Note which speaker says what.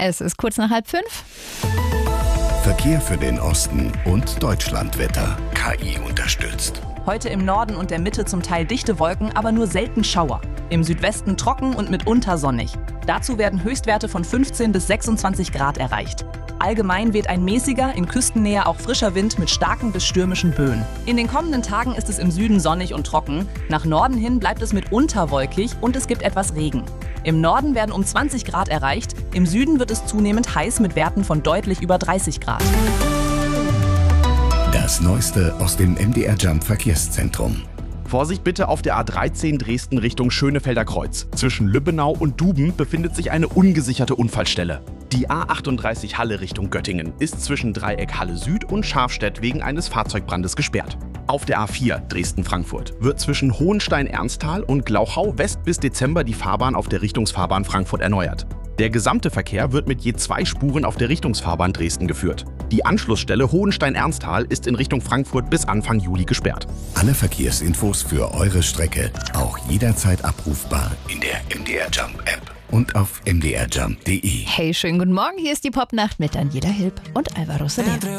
Speaker 1: Es ist kurz nach 4:30.
Speaker 2: Verkehr für den Osten und Deutschlandwetter. KI unterstützt.
Speaker 3: Heute im Norden und der Mitte zum Teil dichte Wolken, aber nur selten Schauer. Im Südwesten trocken und mitunter sonnig. Dazu werden Höchstwerte von 15 bis 26 Grad erreicht. Allgemein weht ein mäßiger, in Küstennähe auch frischer Wind mit starken bis stürmischen Böen. In den kommenden Tagen ist es im Süden sonnig und trocken. Nach Norden hin bleibt es mitunter wolkig und es gibt etwas Regen. Im Norden werden um 20 Grad erreicht, im Süden wird es zunehmend heiß mit Werten von deutlich über 30 Grad.
Speaker 2: Das Neueste aus dem MDR Jump Verkehrszentrum.
Speaker 4: Vorsicht bitte auf der A13 Dresden Richtung Schönefelder Kreuz. Zwischen Lübbenau und Duben befindet sich eine ungesicherte Unfallstelle. Die A38 Halle Richtung Göttingen ist zwischen Dreieck Halle Süd und Scharfstedt wegen eines Fahrzeugbrandes gesperrt. Auf der A4 Dresden-Frankfurt wird zwischen Hohenstein-Ernsthal und Glauchau West bis Dezember die Fahrbahn auf der Richtungsfahrbahn Frankfurt erneuert. Der gesamte Verkehr wird mit je 2 Spuren auf der Richtungsfahrbahn Dresden geführt. Die Anschlussstelle Hohenstein-Ernsthal ist in Richtung Frankfurt bis Anfang Juli gesperrt.
Speaker 2: Alle Verkehrsinfos für eure Strecke auch jederzeit abrufbar in der MDR Jump App und auf mdrjump.de.
Speaker 1: Hey, schönen guten Morgen. Hier ist die Popnacht mit Daniela Hilb und Alvaro Soler.